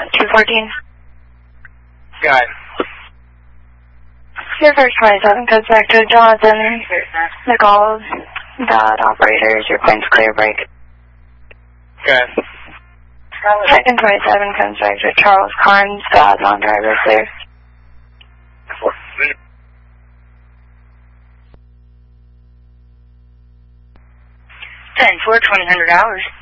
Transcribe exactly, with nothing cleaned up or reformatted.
two fourteen. Go ahead. Your first twenty-seven comes back to Jonathan. The calls, dot operators, your plane's clear break. Go ahead. Second twenty-seven comes back to Charles Carnes, dot on driver clear. ten four, twenty hundred hours.